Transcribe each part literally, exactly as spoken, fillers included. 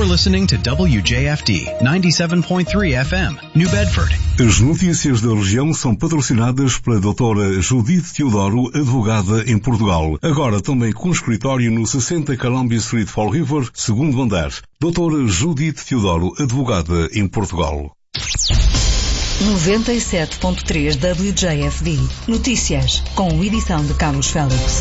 listening to W J F D ninety-seven point three F M, New Bedford. As notícias da região são patrocinadas pela doutora Judith Teodoro, advogada em Portugal. Agora também com escritório no sessenta Columbia Street, Fall River, segundo andar. doutora Judith Teodoro, advogada em Portugal. noventa e sete ponto três W J F D. Notícias, com edição de Carlos Félix.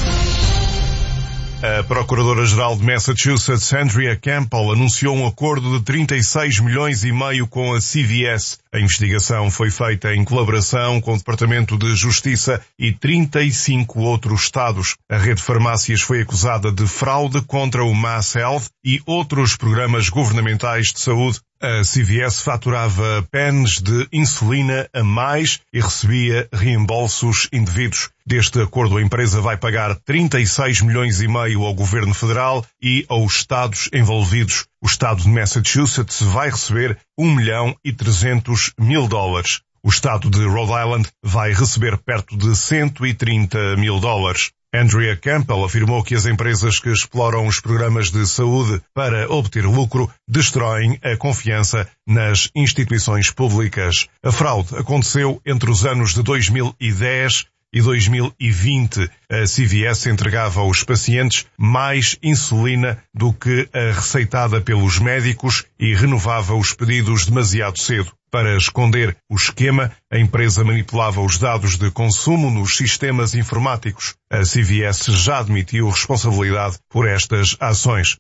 A Procuradora-Geral de Massachusetts, Andrea Campbell, anunciou um acordo de trinta e seis milhões e meio com a C V S. A investigação foi feita em colaboração com o Departamento de Justiça e trinta e cinco outros estados. A rede de farmácias foi acusada de fraude contra o Mass Health e outros programas governamentais de saúde. A C V S faturava pens de insulina a mais e recebia reembolsos indevidos. Deste acordo, a empresa vai pagar trinta e seis milhões e meio ao governo federal e aos estados envolvidos. O estado de Massachusetts vai receber um milhão e trezentos mil dólares. O estado de Rhode Island vai receber perto de cento e trinta mil dólares. Andrea Campbell afirmou que as empresas que exploram os programas de saúde para obter lucro destroem a confiança nas instituições públicas. A fraude aconteceu entre os anos de dois mil e dez e dois mil e vinte. A C V S entregava aos pacientes mais insulina do que a receitada pelos médicos e renovava os pedidos demasiado cedo. Para esconder o esquema, a empresa manipulava os dados de consumo nos sistemas informáticos. A C V S já admitiu responsabilidade por estas ações.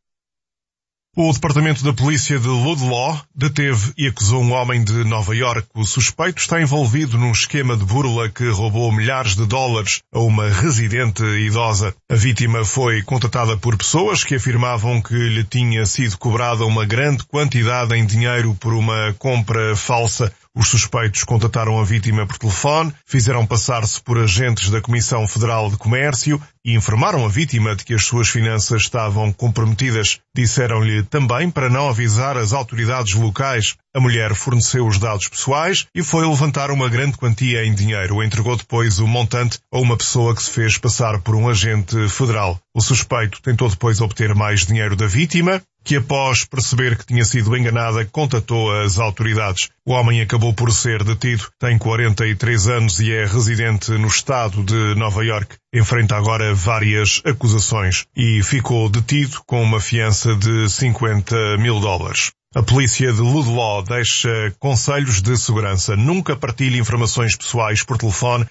O Departamento da Polícia de Ludlow deteve e acusou um homem de Nova York. O suspeito está envolvido num esquema de burla que roubou milhares de dólares a uma residente idosa. A vítima foi contatada por pessoas que afirmavam que lhe tinha sido cobrada uma grande quantidade em dinheiro por uma compra falsa. Os suspeitos contataram a vítima por telefone, fizeram passar-se por agentes da Comissão Federal de Comércio e informaram a vítima de que as suas finanças estavam comprometidas. Disseram-lhe também para não avisar as autoridades locais. A mulher forneceu os dados pessoais e foi levantar uma grande quantia em dinheiro. Entregou depois o montante a uma pessoa que se fez passar por um agente federal. O suspeito tentou depois obter mais dinheiro da vítima, que após perceber que tinha sido enganada, contatou as autoridades. O homem acabou por ser detido, tem quarenta e três anos e é residente no estado de Nova York. Enfrenta agora várias acusações e ficou detido com uma fiança de cinquenta mil dólares. A polícia de Ludlow deixa conselhos de segurança. Nunca partilhe informações pessoais por telefone